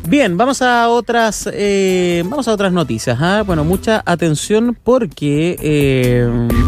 Bien, vamos a otras noticias. Bueno, mucha atención porque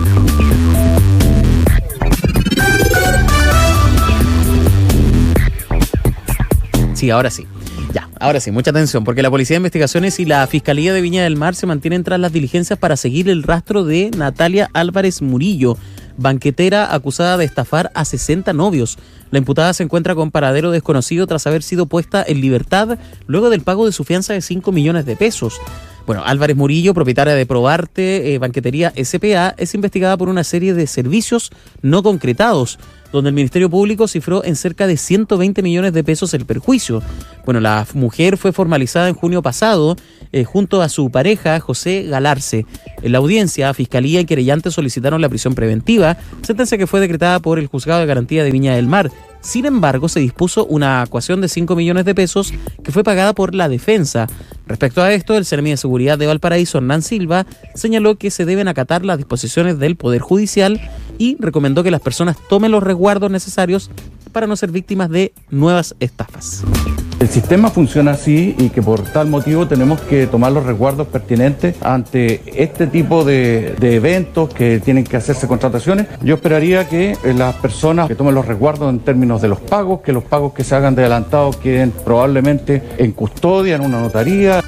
sí, ahora sí. Ahora sí, mucha atención, porque la Policía de Investigaciones y la Fiscalía de Viña del Mar se mantienen tras las diligencias para seguir el rastro de Natalia Álvarez Murillo, banquetera acusada de estafar a 60 novios. La imputada se encuentra con paradero desconocido tras haber sido puesta en libertad luego del pago de su fianza de 5 millones de pesos. Bueno, Álvarez Murillo, propietaria de Probarte Banquetería S.p.A., es investigada por una serie de servicios no concretados, donde el Ministerio Público cifró en cerca de 120 millones de pesos el perjuicio. Bueno, la mujer fue formalizada en junio pasado junto a su pareja, José Galarce. En la audiencia, Fiscalía y querellantes solicitaron la prisión preventiva, sentencia que fue decretada por el Juzgado de Garantía de Viña del Mar. Sin embargo, se dispuso una coacción de 5 millones de pesos que fue pagada por la defensa. Respecto a esto, el Seremi de Seguridad de Valparaíso, Hernán Silva, señaló que se deben acatar las disposiciones del Poder Judicial y recomendó que las personas tomen los resguardos necesarios para no ser víctimas de nuevas estafas. El sistema funciona así y que por tal motivo tenemos que tomar los resguardos pertinentes ante este tipo de eventos que tienen que hacerse contrataciones. Yo esperaría que las personas que tomen los resguardos en términos de los pagos, que los pagos que se hagan de adelantado queden probablemente en custodia, en una notaría.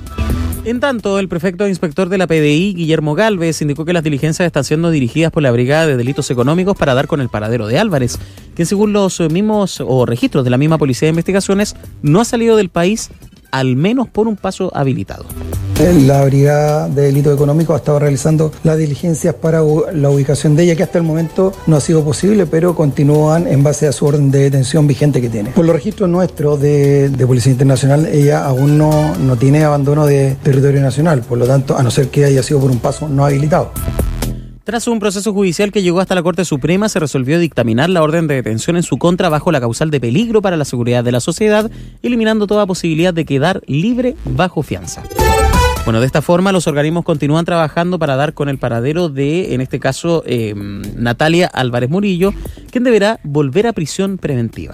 En tanto, el prefecto e inspector de la PDI, Guillermo Gálvez, indicó que las diligencias están siendo dirigidas por la Brigada de Delitos Económicos para dar con el paradero de Álvarez, quien según los mismos registros de la misma Policía de Investigaciones no ha salido del país, al menos por un paso habilitado. La Brigada de Delitos Económicos ha estado realizando las diligencias para la ubicación de ella, que hasta el momento no ha sido posible, pero continúan en base a su orden de detención vigente que tiene. Por los registros nuestros de Policía Internacional, ella aún no tiene abandono de territorio nacional, por lo tanto, a no ser que haya sido por un paso no habilitado. Tras un proceso judicial que llegó hasta la Corte Suprema, se resolvió dictaminar la orden de detención en su contra bajo la causal de peligro para la seguridad de la sociedad, eliminando toda posibilidad de quedar libre bajo fianza. Bueno, de esta forma los organismos continúan trabajando para dar con el paradero de, en este caso, Natalia Álvarez Murillo, quien deberá volver a prisión preventiva.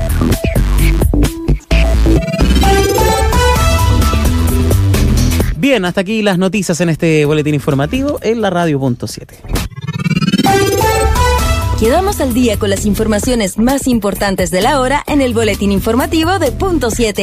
Bien, hasta aquí las noticias en este boletín informativo en la Radio.7. Quedamos al día con las informaciones más importantes de la hora en el boletín informativo de Punto 7.